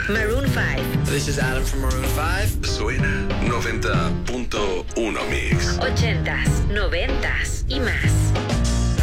Maroon 5. This is Adam from Maroon 5. Suena 90.1 Mix. 80s, 90s y más.